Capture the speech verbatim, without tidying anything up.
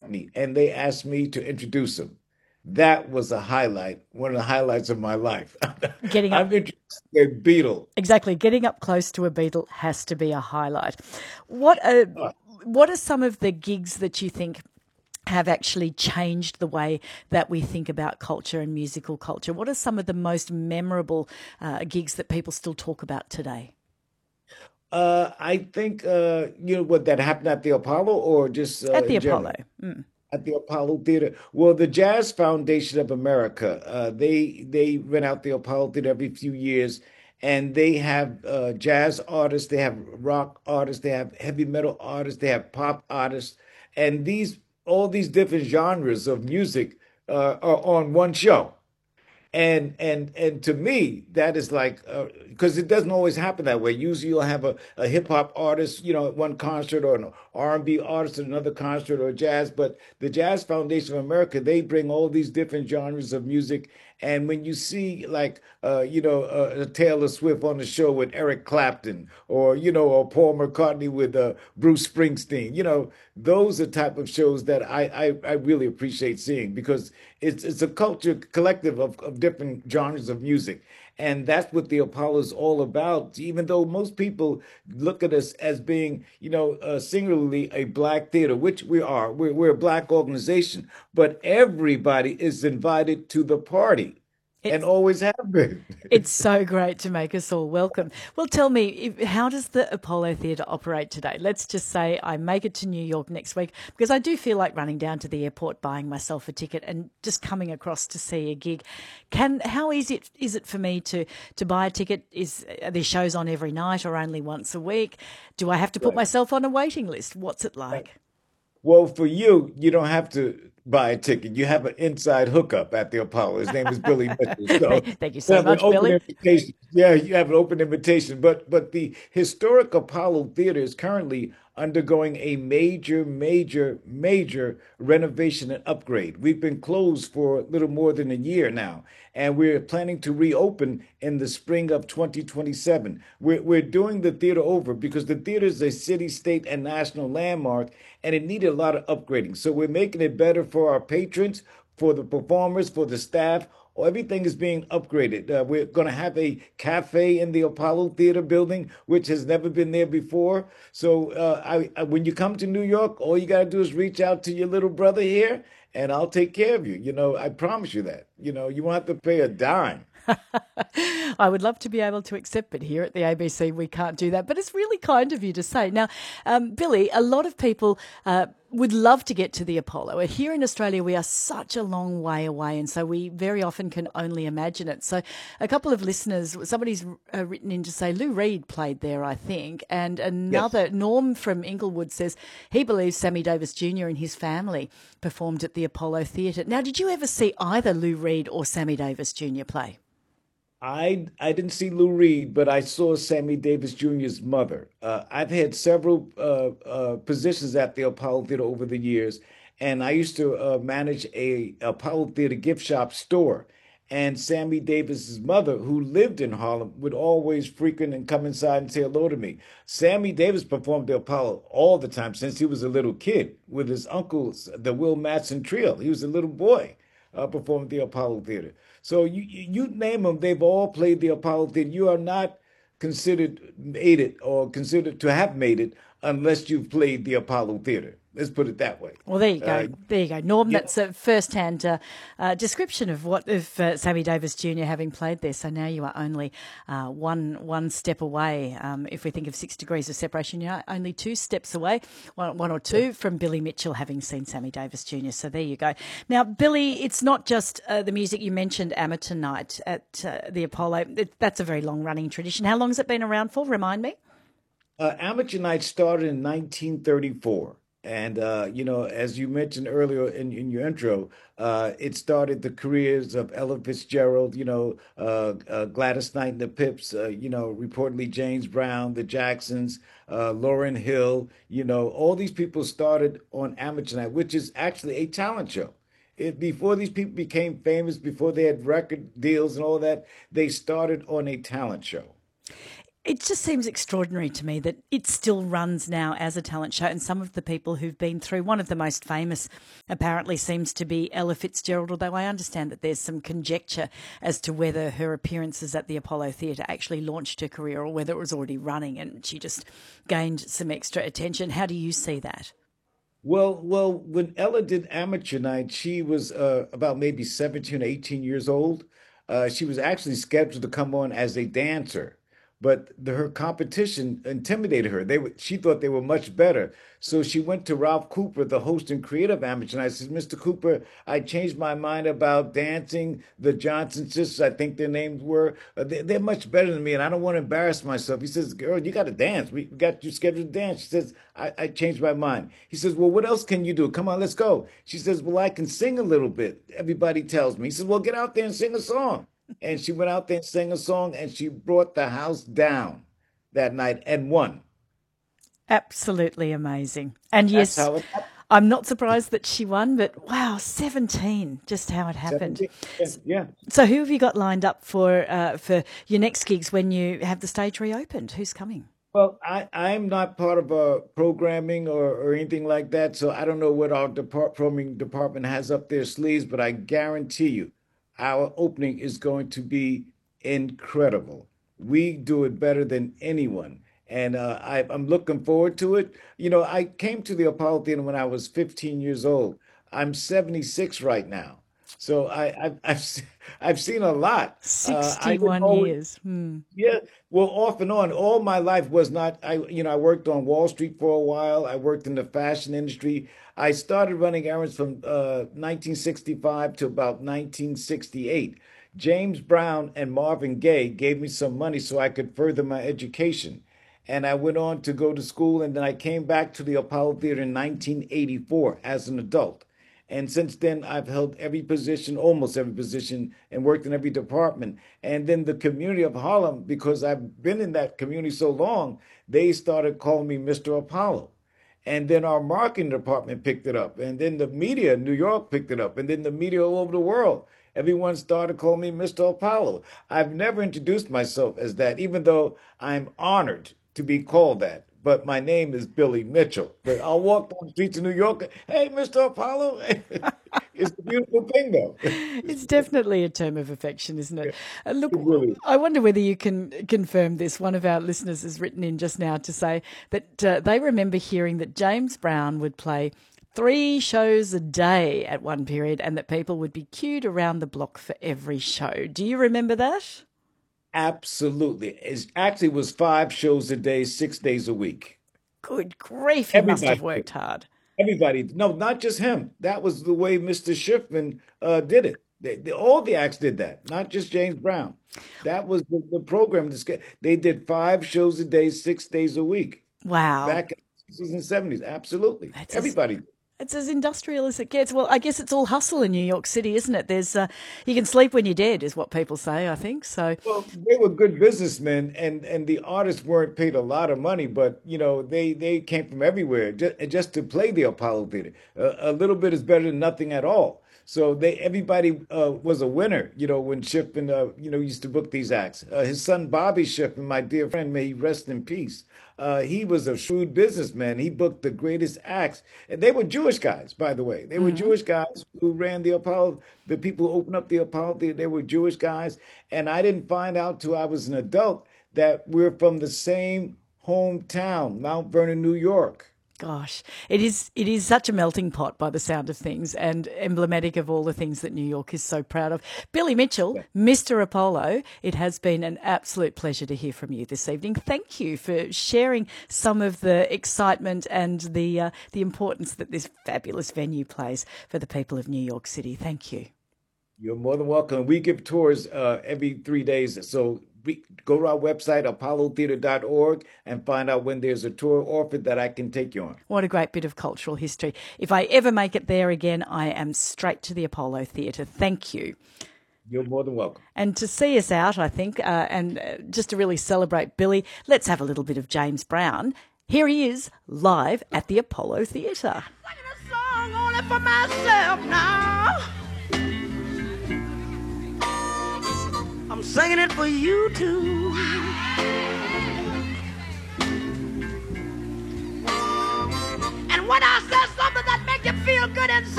McCartney, and they asked me to introduce him. That was a highlight, one of the highlights of my life. Getting up I'm introduced to a Beatle. exactly, getting up close to a Beatle has to be a highlight. What are Uh, what are some of the gigs that you think have actually changed the way that we think about culture and musical culture? What are some of the most memorable uh, gigs that people still talk about today? uh, I think uh, you know what that happened at the Apollo, or just uh, At the in Apollo. general. Mm. At the Apollo Theater. Well, the Jazz Foundation of America, uh, they they rent out the Apollo Theater every few years, and they have uh, jazz artists, they have rock artists, they have heavy metal artists, they have pop artists, and these all these different genres of music uh, are on one show. And and and to me, that is like because uh, it doesn't always happen that way. Usually, you'll have a, a hip hop artist, you know, at one concert, or an R and B artist at another concert, or jazz. But the Jazz Foundation of America, they bring all these different genres of music. And when you see like uh, you know uh, Taylor Swift on the show with Eric Clapton, or you know, or Paul McCartney with uh, Bruce Springsteen, you know, those are type of shows that I I, I really appreciate seeing because it's it's a culture collective of, of different genres of music. And that's what the Apollo is all about. Even though most people look at us as being, you know, uh, singularly a black theater, which we are, we're, we're a black organization, but everybody is invited to the party and It's always have been. It's so great to make us all welcome. Well, tell me, if, how does the Apollo Theatre operate today? Let's just say I make it to New York next week because I do feel like running down to the airport, buying myself a ticket, and just coming across to see a gig. Can how easy it, is it for me to to buy a ticket? Is are there shows on every night or only once a week? Do I have to put Right. myself on a waiting list? What's it like? Well, for you, you don't have to buy a ticket. You have an inside hookup at the Apollo. His name is Billy Mitchell. So Thank you you so have an much, open Billy. invitation. Yeah, you have an open invitation. But but the historic Apollo Theater is currently undergoing a major, major, major renovation and upgrade. We've been closed for a little more than a year now, and we're planning to reopen in the spring of twenty twenty-seven. We're, we're doing the theater over because the theater is a city, state, and national landmark, and it needed a lot of upgrading. So we're making it better for our patrons, for the performers, for the staff. Everything is being upgraded. Uh, we're going to have a cafe in the Apollo Theater building, which has never been there before. So uh, I, I, when you come to New York, all you got to do is reach out to your little brother here, and I'll take care of you. You know, I promise you that. You know, you won't have to pay a dime. I would love to be able to accept, but here at the A B C we can't do that. But it's really kind of you to say. Now, um, Billy, a lot of people uh, would love to get to the Apollo. Here in Australia, we are such a long way away, and so we very often can only imagine it. So, a couple of listeners, somebody's uh, written in to say Lou Reed played there, I think, and Yes. another Norm from Inglewood says he believes Sammy Davis Junior and his family performed at the Apollo Theatre. Now, did you ever see either Lou Reed or Sammy Davis Junior play? I I didn't see Lou Reed, but I saw Sammy Davis Junior's mother. Uh, I've had several uh, uh, positions at the Apollo Theater over the years, and I used to uh, manage a Apollo Theater gift shop store. And Sammy Davis's mother, who lived in Harlem, would always frequent and come inside and say hello to me. Sammy Davis performed the Apollo all the time since he was a little kid with his uncles, the Will Matson Trio. He was a little boy uh, performed the Apollo Theater. So you you name them, they've all played the Apollo Theater. You are not considered made it or considered to have made it unless you've played the Apollo Theater. Let's put it that way. Well, there you Uh, go. There you go. Norm, yeah, that's a first-hand uh, uh, description of what of uh, Sammy Davis Junior having played there. So now you are only uh, one one step away. Um, if we think of six degrees of separation, you are only two steps away, one, one or two from Billy Mitchell having seen Sammy Davis Junior So there you go. Now, Billy, it's not just uh, the music. You mentioned Amateur Night at uh, the Apollo. It, that's a very long-running tradition. How long has it been around for? Remind me. uh, Amateur Night started in nineteen thirty-four. And, uh, you know, as you mentioned earlier in, in your intro, uh, it started the careers of Ella Fitzgerald, you know, uh, uh, Gladys Knight and the Pips, uh, you know, reportedly James Brown, the Jacksons, uh, Lauryn Hill, you know, all these people started on Amateur Night, which is actually a talent show. It, before these people became famous, before they had record deals and all that, they started on a talent show. It just seems extraordinary to me that it still runs now as a talent show, and some of the people who've been through, one of the most famous apparently seems to be Ella Fitzgerald, although I understand that there's some conjecture as to whether her appearances at the Apollo Theatre actually launched her career or whether it was already running and she just gained some extra attention. How do you see that? Well, well, when Ella did Amateur Night, she was uh, about maybe seventeen, eighteen years old. Uh, she was actually scheduled to come on as a dancer, but the, her competition intimidated her. They were, she thought they were much better. So she went to Ralph Cooper, the host and creator of Amateur Night. I said, mister Cooper, I changed my mind about dancing. The Johnson sisters, I think their names were, uh, they, they're much better than me, and I don't want to embarrass myself. He says, girl, you got to dance. We got you scheduled to dance. She says, I, I changed my mind. He says, well, what else can you do? Come on, let's go. She says, well, I can sing a little bit. Everybody tells me. He says, well, get out there and sing a song. And she went out there and sang a song, and she brought the house down that night and won. Absolutely amazing. And That's yes, how it happened. I'm not surprised that she won, but wow, seventeen, just how it happened. seventeen. Yeah, yeah. So who have you got lined up for uh, for your next gigs when you have the stage reopened? Who's coming? Well, I, I'm not part of uh, programming or, or anything like that, so I don't know what our depart programming department has up their sleeves, but I guarantee you our opening is going to be incredible. We do it better than anyone. And uh, I, I'm looking forward to it. You know, I came to the Apollo Theater when I was fifteen years old. I'm seventy-six right now. So I, I've, I've, se- I've seen a lot. Uh, I didn't sixty-one always, years. Hmm. yeah, well, off and on. All my life was not, I, you know, I worked on Wall Street for a while. I worked in the fashion industry. I started running errands from uh, nineteen sixty-five to about nineteen sixty-eight. James Brown and Marvin Gaye gave me some money so I could further my education. And I went on to go to school, and then I came back to the Apollo Theater in nineteen eighty-four as an adult. And since then, I've held every position, almost every position, and worked in every department. And then the community of Harlem, because I've been in that community so long, they started calling me mister Apollo. And then our marketing department picked it up. And then the media in New York picked it up. And then the media all over the world. Everyone started calling me mister Apollo. I've never introduced myself as that, even though I'm honored to be called that. But my name is Billy Mitchell. But I'll walk down the streets of New York. Hey, mister Apollo. It's a beautiful thing, though. It's definitely a term of affection, isn't it? It Uh, look, really is. I wonder whether you can confirm this. One of our listeners has written in just now to say that uh, they remember hearing that James Brown would play three shows a day at one period and that people would be queued around the block for every show. Do you remember that? Absolutely. It actually was five shows a day, six days a week. Good grief, he must have Everybody. worked hard. Everybody. No, not just him. That was the way mister Schiffman uh, did it. They, they, all the acts did that, not just James Brown. That was the, the program. They did five shows a day, six days a week Wow. back in the sixties and seventies. Absolutely. That's as Everybody. It's as industrial as it gets. Well, I guess it's all hustle in New York City, isn't it? There's uh, you can sleep when you're dead, is what people say. I think so. Well, they were good businessmen, and and the artists weren't paid a lot of money, but you know they they came from everywhere just, just to play the Apollo Theater. Uh, a little bit is better than nothing at all. So they everybody uh, was a winner, you know, when Schiffman, uh, you know, used to book these acts. Uh, his son Bobby Schiffman, my dear friend, may he rest in peace. Uh, he was a shrewd businessman. He booked the greatest acts, and they were Jewish guys, by the way. They were Hmm. Jewish guys who ran the Apollo. The people who opened up the Apollo Theater, they were Jewish guys, and I didn't find out till I was an adult that we're from the same hometown, Mount Vernon, New York. Gosh, it is it is such a melting pot by the sound of things and emblematic of all the things that New York is so proud of. Billy Mitchell, mister Apollo, it has been an absolute pleasure to hear from you this evening. Thank you for sharing some of the excitement and the uh, the importance that this fabulous venue plays for the people of New York City. Thank you. You're more than welcome. We give tours uh, every three days. So we go to our website, apollo theater dot org, and find out when there's a tour offered that I can take you on. What a great bit of cultural history. If I ever make it there again, I am straight to the Apollo Theatre. Thank you. You're more than welcome. And to see us out, I think, uh, and uh, just to really celebrate Billy, let's have a little bit of James Brown. Here he is, live at the Apollo Theatre. Singing a song only for myself now. I'm singing it for you too. When I said something that make you feel good inside.